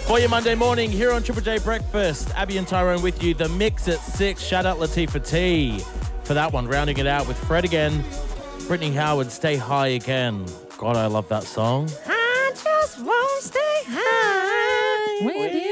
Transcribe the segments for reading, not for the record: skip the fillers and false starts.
For your Monday morning here on Triple J Breakfast, Abby and Tyrone with you. The Mix at 6. Shout out Latifah T for that one. Rounding it out with Fred again. Brittany Howard, Stay High Again. God, I love that song. I just won't stay high with you.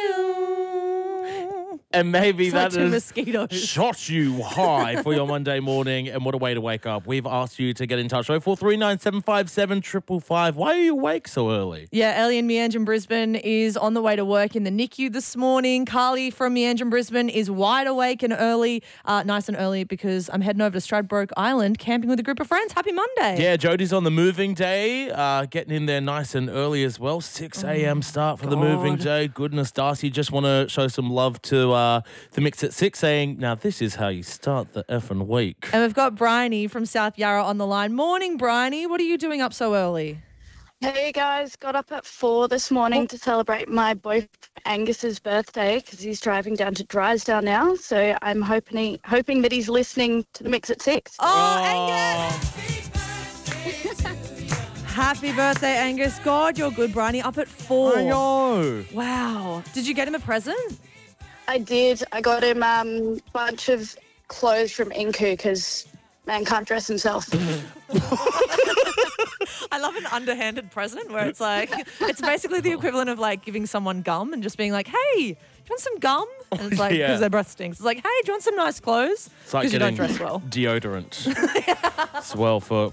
And maybe It's that like two has mosquitoes. shot you high for your Monday morning. And what a way to wake up. We've asked you to get in touch. 0439 757 555. Why are you awake so early? Yeah, Ellie in Meandrin, Brisbane is on the way to work in the NICU this morning. Carly from Meandrin, Brisbane is wide awake and early, nice and early because I'm heading over to Stradbroke Island camping with a group of friends. Happy Monday. Yeah, Jodie's on the moving day, getting in there nice and early as well. 6 a.m. start for the moving day. Goodness, Darcy, just want to show some love to the Mix at 6, saying, now this is how you start the effing week. And we've got Bryony from South Yarra on the line. Morning, Bryony. What are you doing up so early? Hey guys, got up at 4 this morning to celebrate my boyfriend Angus's birthday because he's driving down to Drysdale now. So I'm hoping that he's listening to the Mix at 6. Angus! Happy birthday, Angus. God, you're good, Bryony. Up at 4. I know. Wow. Did you get him a present? I did. I got him a bunch of clothes from Inku because man can't dress himself. I love an underhanded present where it's like, it's basically the equivalent of like giving someone gum and just being like, hey, do you want some gum? And it's like, because Yeah. their breath stinks. It's like, hey, do you want some nice clothes? It's like Because you don't getting dress well. deodorant as well for